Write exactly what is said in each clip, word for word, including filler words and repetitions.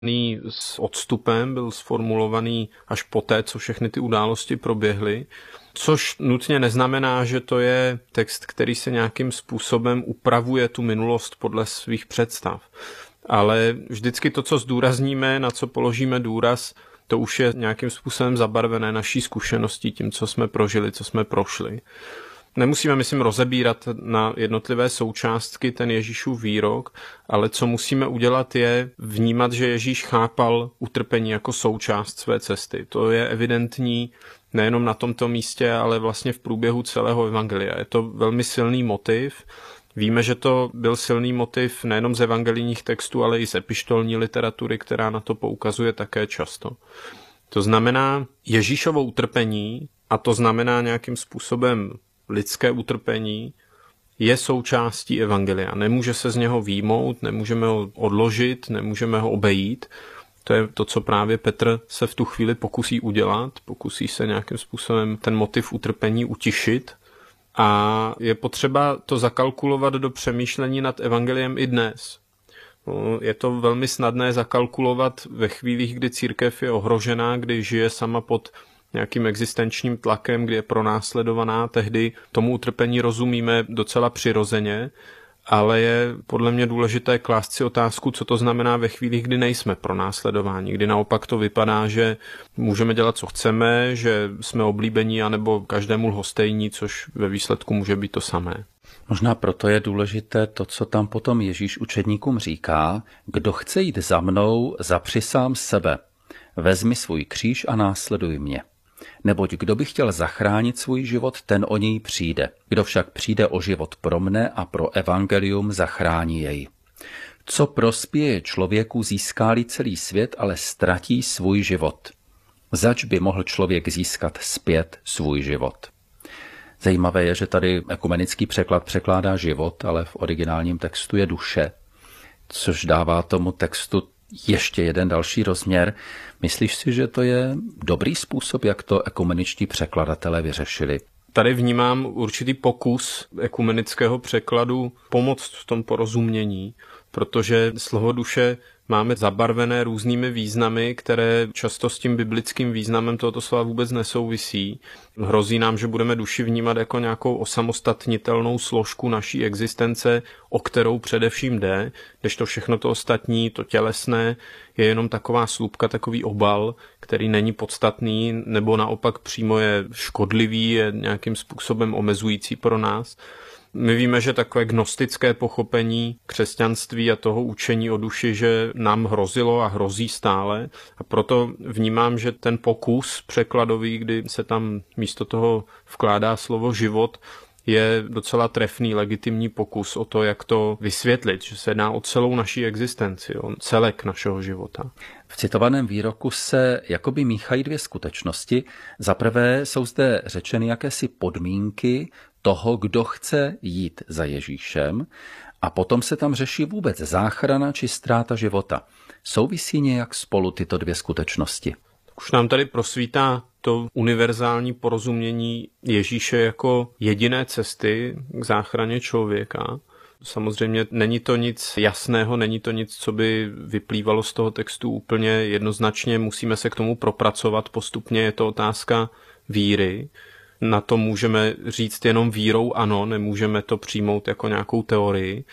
s odstupem, byl sformulovaný až poté, co všechny ty události proběhly, což nutně neznamená, že to je text, který se nějakým způsobem upravuje tu minulost podle svých představ. Ale vždycky to, co zdůrazníme, na co položíme důraz, to už je nějakým způsobem zabarvené naší zkušeností, tím, co jsme prožili, co jsme prošli. Nemusíme, myslím, rozebírat na jednotlivé součástky ten Ježíšův výrok, ale co musíme udělat je vnímat, že Ježíš chápal utrpení jako součást své cesty. To je evidentní nejenom na tomto místě, ale vlastně v průběhu celého evangelia. Je to velmi silný motiv. Víme, že to byl silný motiv nejenom z evangelijních textů, ale i z epištolní literatury, která na to poukazuje také často. To znamená Ježíšovo utrpení, a to znamená nějakým způsobem lidské utrpení, je součástí evangelia. Nemůže se z něho výjmout, nemůžeme ho odložit, nemůžeme ho obejít. To je to, co právě Petr se v tu chvíli pokusí udělat. Pokusí se nějakým způsobem ten motiv utrpení utišit. A je potřeba to zakalkulovat do přemýšlení nad evangeliem i dnes. No, je to velmi snadné zakalkulovat ve chvílích, kdy církev je ohrožená, kdy žije sama pod nějakým existenčním tlakem, kdy je pronásledovaná, tehdy tomu utrpení rozumíme docela přirozeně, ale je podle mě důležité klást si otázku, co to znamená ve chvílích, kdy nejsme pronásledováni, kdy naopak to vypadá, že můžeme dělat, co chceme, že jsme oblíbení, anebo každému lhostejní, což ve výsledku může být to samé. Možná proto je důležité to, co tam potom Ježíš učedníkům říká: kdo chce jít za mnou, zapři sám sebe, vezmi svůj kříž a následuj mě. Neboť kdo by chtěl zachránit svůj život, ten o něj přijde. Kdo však přijde o život pro mne a pro evangelium, zachrání jej. Co prospěje člověku, získá-li celý svět, ale ztratí svůj život? Zač by mohl člověk získat zpět svůj život? Zajímavé je, že tady ekumenický překlad překládá život, ale v originálním textu je duše, což dává tomu textu ještě jeden další rozměr. Myslíš si, že to je dobrý způsob, jak to ekumeničtí překladatelé vyřešili? Tady vnímám určitý pokus ekumenického překladu pomoct v tom porozumění, protože slovo duše máme zabarvené různými významy, které často s tím biblickým významem tohoto slova vůbec nesouvisí. Hrozí nám, že budeme duši vnímat jako nějakou osamostatnitelnou složku naší existence, o kterou především jde, kdežto všechno to ostatní, to tělesné, je jenom taková slupka, takový obal, který není podstatný, nebo naopak přímo je škodlivý, je nějakým způsobem omezující pro nás. My víme, že takové gnostické pochopení křesťanství a toho učení o duši, že nám hrozilo a hrozí stále. A proto vnímám, že ten pokus překladový, kdy se tam místo toho vkládá slovo život, je docela trefný, legitimní pokus o to, jak to vysvětlit, že se jedná o celou naší existenci, o celek našeho života. V citovaném výroku se jakoby míchají dvě skutečnosti. Za prvé jsou zde řečeny jakési podmínky toho, kdo chce jít za Ježíšem, a potom se tam řeší vůbec záchrana či ztráta života. Souvisí nějak spolu tyto dvě skutečnosti? Už nám tady prosvítá to univerzální porozumění Ježíše jako jediné cesty k záchraně člověka. Samozřejmě není to nic jasného, není to nic, co by vyplývalo z toho textu úplně jednoznačně, musíme se k tomu propracovat postupně, je to otázka víry. Na to můžeme říct jenom vírou ano, nemůžeme to přijmout jako nějakou teorii.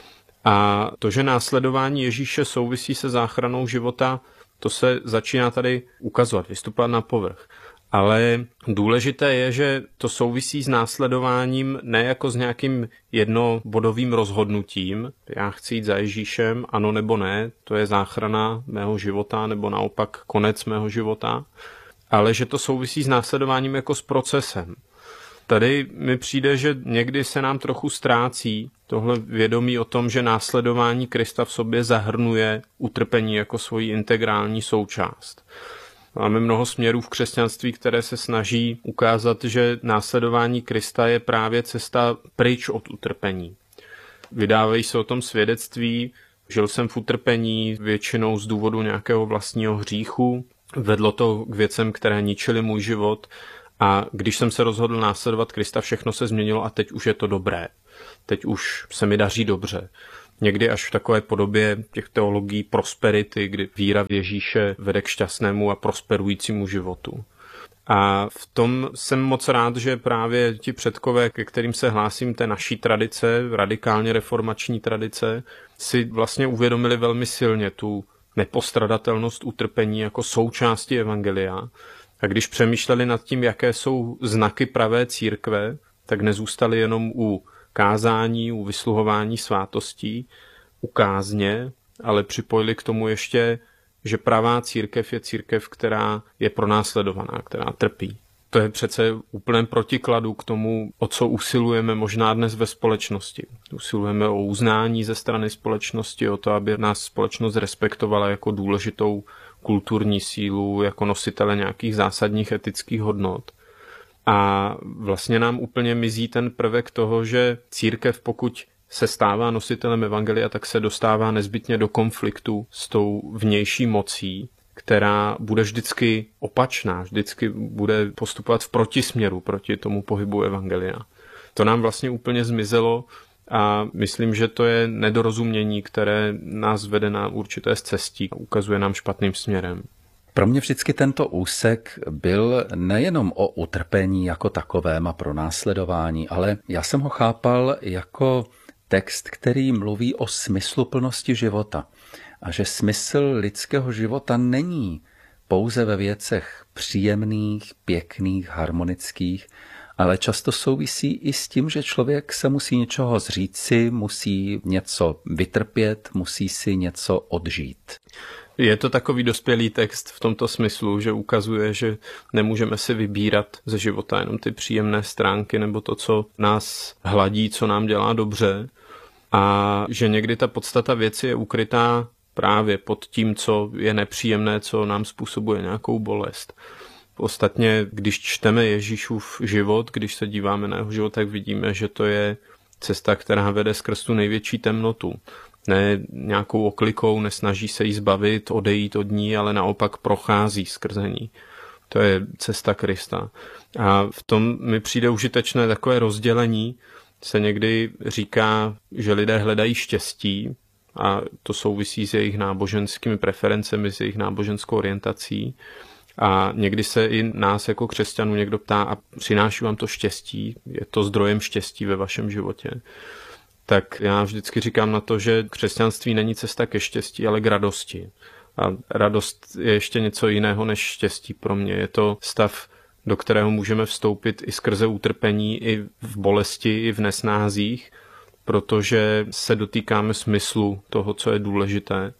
A to, že následování Ježíše souvisí se záchranou života, to se začíná tady ukazovat, vystupovat na povrch. Ale důležité je, že to souvisí s následováním ne jako s nějakým jednobodovým rozhodnutím. Já chci jít za Ježíšem, ano nebo ne, to je záchrana mého života nebo naopak konec mého života. Ale že to souvisí s následováním jako s procesem. Tady mi přijde, že někdy se nám trochu ztrácí tohle vědomí o tom, že následování Krista v sobě zahrnuje utrpení jako svoji integrální součást. Máme mnoho směrů v křesťanství, které se snaží ukázat, že následování Krista je právě cesta pryč od utrpení. Vydávají se o tom svědectví, žil jsem v utrpení většinou z důvodu nějakého vlastního hříchu, vedlo to k věcem, které ničily můj život, a když jsem se rozhodl následovat Krista, všechno se změnilo a teď už je to dobré. Teď už se mi daří dobře. někdy až v takové podobě těch teologií prosperity, kdy víra v Ježíše vede k šťastnému a prosperujícímu životu. A v tom jsem moc rád, že právě ti předkové, ke kterým se hlásím, té naší tradice, radikálně reformační tradice, si vlastně uvědomili velmi silně tu nepostradatelnost utrpení jako součásti evangelia. A když přemýšleli nad tím, jaké jsou znaky pravé církve, tak nezůstali jenom u kázání, u vysluhování svátostí, u kázně, ale připojili k tomu ještě, že pravá církev je církev, která je pronásledovaná, která trpí. To je přece úplném protikladu k tomu, o co usilujeme možná dnes ve společnosti. Usilujeme o uznání ze strany společnosti, o to, aby nás společnost respektovala jako důležitou kulturní sílu, jako nositele nějakých zásadních etických hodnot. A vlastně nám úplně mizí ten prvek toho, že církev, pokud se stává nositelem evangelia, tak se dostává nezbytně do konfliktu s tou vnější mocí, která bude vždycky opačná, vždycky bude postupovat v protisměru proti tomu pohybu evangelia. To nám vlastně úplně zmizelo a myslím, že to je nedorozumění, které nás vede na určité cestí a ukazuje nám špatným směrem. Pro mě vždycky tento úsek byl nejenom o utrpení jako takovém a pronásledování, ale já jsem ho chápal jako text, který mluví o smysluplnosti života a že smysl lidského života není pouze ve věcech příjemných, pěkných, harmonických, ale často souvisí i s tím, že člověk se musí něčeho zříci, musí něco vytrpět, musí si něco odžít. Je to takový dospělý text v tomto smyslu, že ukazuje, že nemůžeme si vybírat ze života jenom ty příjemné stránky nebo to, co nás hladí, co nám dělá dobře, a že někdy ta podstata věci je ukrytá právě pod tím, co je nepříjemné, co nám způsobuje nějakou bolest. Ostatně, když čteme Ježíšův život, když se díváme na jeho život, tak vidíme, že to je cesta, která vede skrz tu největší temnotu. Ne nějakou oklikou, nesnaží se jí zbavit, odejít od ní, ale naopak prochází skrze ní. To je cesta Krista. A v tom mi přijde užitečné takové rozdělení. Se někdy říká, že lidé hledají štěstí a to souvisí s jejich náboženskými preferencemi, s jejich náboženskou orientací. A někdy se i nás jako křesťanů někdo ptá, a přináší vám to štěstí? Je to zdrojem štěstí ve vašem životě? Tak já vždycky říkám na to, že křesťanství není cesta ke štěstí, ale k radosti. A radost je ještě něco jiného než štěstí pro mě. Je to stav, do kterého můžeme vstoupit i skrze utrpení, i v bolesti, i v nesnázích, protože se dotýkáme smyslu toho, co je důležité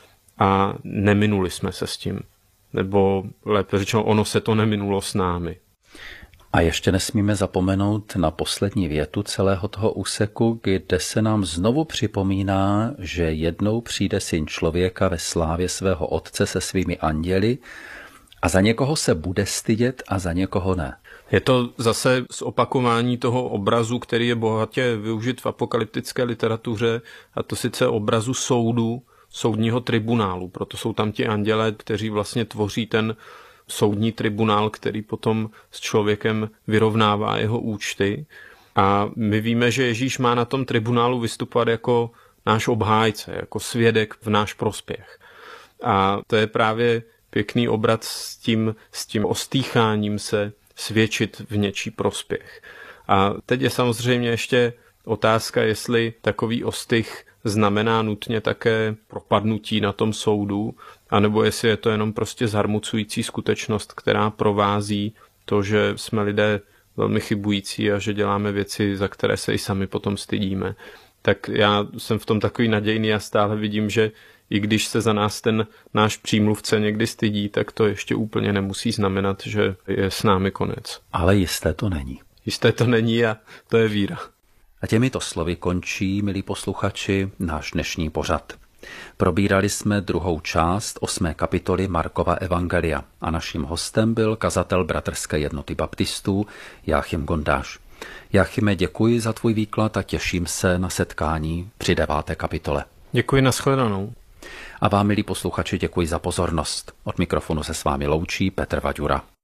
a neminuli jsme se s tím. Nebo lépe řečeno, ono se to neminulo s námi. A ještě nesmíme zapomenout na poslední větu celého toho úseku, kde se nám znovu připomíná, že jednou přijde Syn člověka ve slávě svého Otce se svými anděli a za někoho se bude stydět a za někoho ne. Je to zase zopakování toho obrazu, který je bohatě využit v apokalyptické literatuře, a to sice obrazu soudu, soudního tribunálu. Proto jsou tam ti andělé, kteří vlastně tvoří ten soudní tribunál, který potom s člověkem vyrovnává jeho účty. A my víme, že Ježíš má na tom tribunálu vystupovat jako náš obhájce, jako svědek v náš prospěch. A to je právě pěkný obrat s tím, s tím ostýcháním se svědčit v něčí prospěch. A teď je samozřejmě ještě otázka, jestli takový ostych znamená nutně také propadnutí na tom soudu, anebo jestli je to jenom prostě zarmucující skutečnost, která provází to, že jsme lidé velmi chybující a že děláme věci, za které se i sami potom stydíme. Tak já jsem v tom takový nadějný a stále vidím, že i když se za nás ten náš přímluvce někdy stydí, tak to ještě úplně nemusí znamenat, že je s námi konec. Ale jisté to není. Jisté to není a to je víra. A těmito slovy končí, milí posluchači, náš dnešní pořad. Probírali jsme druhou část osmé kapitoly Markova evangelia a naším hostem byl kazatel Bratrské jednoty baptistů Jáchym Gondáš. Jáchyme, děkuji za tvůj výklad a těším se na setkání při deváté kapitole. Děkuji, nashledanou. A vám, milí posluchači, děkuji za pozornost. Od mikrofonu se s vámi loučí Petr Vaďura.